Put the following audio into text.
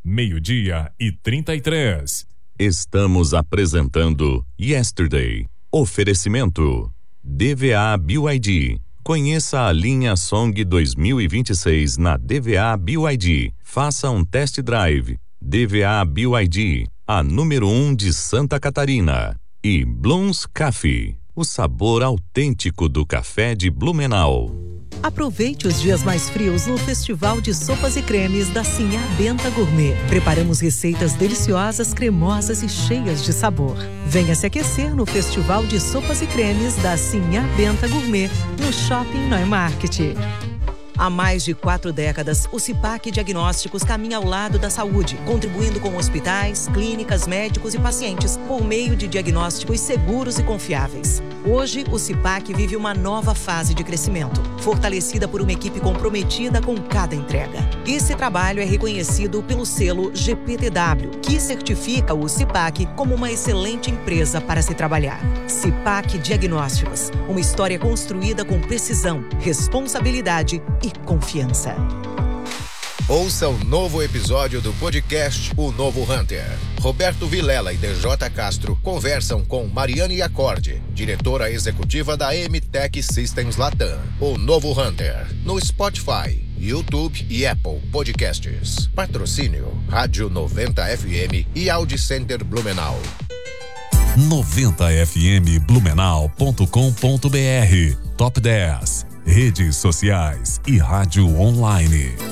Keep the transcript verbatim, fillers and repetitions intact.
meio-dia e trinta e três. Estamos apresentando Yesterday. Oferecimento D V A B Y D. Conheça a linha Song dois mil e vinte e seis na D V A B Y D. Faça um test drive. D V A B Y D, a número um de Santa Catarina. E Blooms Coffee, o sabor autêntico do café de Blumenau. Aproveite os dias mais frios no Festival de Sopas e Cremes da Sinhá Benta Gourmet. Preparamos receitas deliciosas, cremosas e cheias de sabor. Venha se aquecer no Festival de Sopas e Cremes da Sinhá Benta Gourmet, no Shopping Neumarkt. Há mais de quatro décadas, o CIPAC Diagnósticos caminha ao lado da saúde, contribuindo com hospitais, clínicas, médicos e pacientes por meio de diagnósticos seguros e confiáveis. Hoje, o CIPAC vive uma nova fase de crescimento, fortalecida por uma equipe comprometida com cada entrega. Esse trabalho é reconhecido pelo selo G P T W, que certifica o CIPAC como uma excelente empresa para se trabalhar. CIPAC Diagnósticos, uma história construída com precisão, responsabilidade e confiança. Ouça o novo episódio do podcast O Novo Hunter. Roberto Vilela e D J Castro conversam com Mariane Acorde, diretora executiva da M-Tech Systems Latam. O Novo Hunter, no Spotify, YouTube e Apple Podcasts. Patrocínio Rádio noventa F M e Audi Center Blumenau. noventa F M Blumenau ponto com ponto B R. Top dez. Redes sociais e rádio online.